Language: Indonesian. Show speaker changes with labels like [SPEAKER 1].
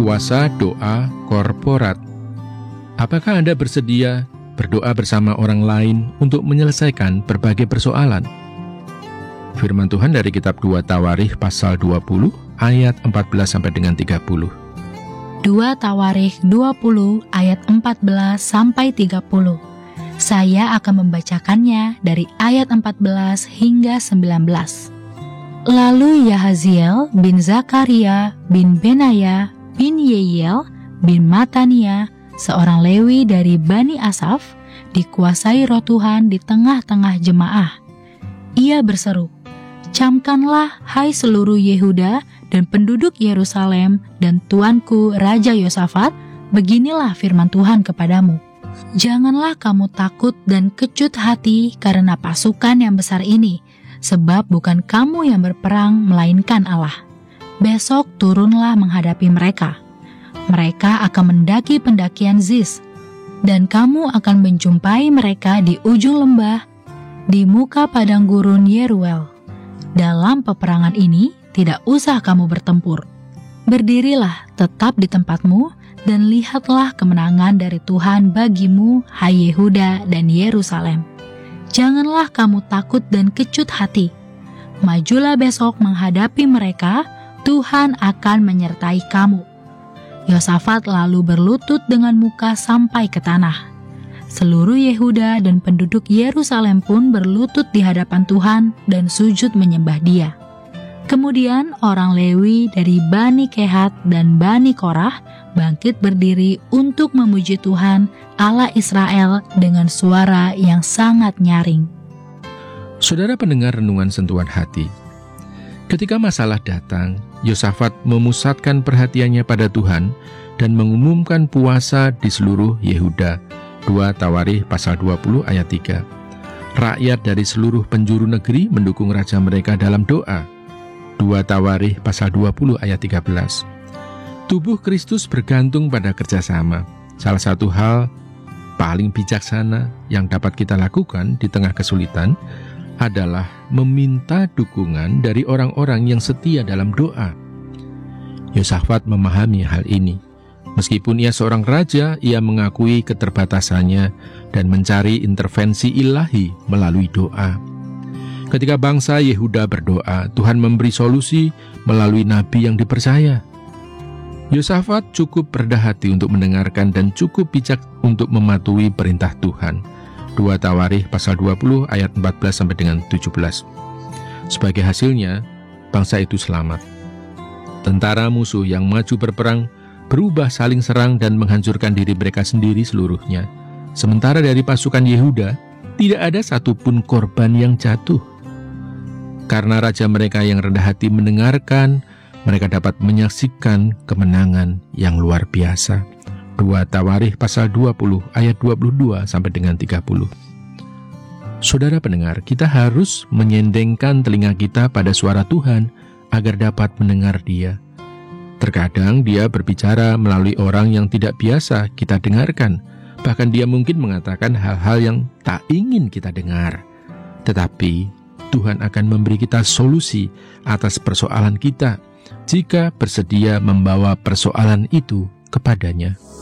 [SPEAKER 1] Puasa doa korporat. Apakah Anda bersedia berdoa bersama orang lain untuk menyelesaikan berbagai persoalan? Firman Tuhan dari kitab 2 Tawarikh pasal 20 ayat 14 sampai dengan 30.
[SPEAKER 2] 2 Tawarikh 20 ayat 14 sampai 30. Saya akan membacakannya dari ayat 14 hingga 19. Lalu Yahaziel bin Zakaria bin Benaya bin Yeiel bin Matania, seorang Lewi dari Bani Asaf, dikuasai Roh Tuhan di tengah-tengah jemaah. Ia berseru, "Camkanlah, hai seluruh Yehuda dan penduduk Yerusalem dan tuanku Raja Yosafat, beginilah firman Tuhan kepadamu. Janganlah kamu takut dan kecut hati karena pasukan yang besar ini, sebab bukan kamu yang berperang melainkan Allah. Besok turunlah menghadapi mereka. Mereka akan mendaki pendakian Ziz, dan kamu akan menjumpai mereka di ujung lembah, di muka padang gurun Yeruel. Dalam peperangan ini tidak usah kamu bertempur. Berdirilah tetap di tempatmu, dan lihatlah kemenangan dari Tuhan bagimu, hai Yehuda dan Yerusalem. Janganlah kamu takut dan kecut hati. Majulah besok menghadapi mereka, Tuhan akan menyertai kamu." Yosafat lalu berlutut dengan muka sampai ke tanah. Seluruh Yehuda dan penduduk Yerusalem pun berlutut di hadapan Tuhan dan sujud menyembah Dia. Kemudian orang Lewi dari Bani Kehat dan Bani Korah bangkit berdiri untuk memuji Tuhan Allah Israel dengan suara yang sangat nyaring.
[SPEAKER 1] Saudara pendengar renungan sentuhan hati, ketika masalah datang, Yosafat memusatkan perhatiannya pada Tuhan dan mengumumkan puasa di seluruh Yehuda. 2 Tawarikh pasal 20 ayat 3. Rakyat dari seluruh penjuru negeri mendukung raja mereka dalam doa. 2 Tawarikh pasal 20 ayat 13. Tubuh Kristus bergantung pada kerjasama. Salah satu hal paling bijaksana yang dapat kita lakukan di tengah kesulitan adalah meminta dukungan dari orang-orang yang setia dalam doa. Yosafat memahami hal ini. Meskipun ia seorang raja, ia mengakui keterbatasannya dan mencari intervensi ilahi melalui doa. Ketika bangsa Yehuda berdoa, Tuhan memberi solusi melalui nabi yang dipercaya. Yosafat cukup rendah hati untuk mendengarkan dan cukup bijak untuk mematuhi perintah Tuhan. 2 Tawarikh pasal 20 ayat 14 sampai dengan 17. Sebagai hasilnya, bangsa itu selamat. Tentara musuh yang maju berperang berubah saling serang dan menghancurkan diri mereka sendiri seluruhnya. Sementara dari pasukan Yehuda, tidak ada satupun korban yang jatuh. Karena raja mereka yang rendah hati mendengarkan, mereka dapat menyaksikan kemenangan yang luar biasa. 2 Tawarikh pasal 20 ayat 22 sampai dengan 30. Saudara pendengar, kita harus menyendengkan telinga kita pada suara Tuhan agar dapat mendengar Dia. Terkadang Dia berbicara melalui orang yang tidak biasa kita dengarkan. Bahkan Dia mungkin mengatakan hal-hal yang tak ingin kita dengar. Tetapi Tuhan akan memberi kita solusi atas persoalan kita jika bersedia membawa persoalan itu kepadanya.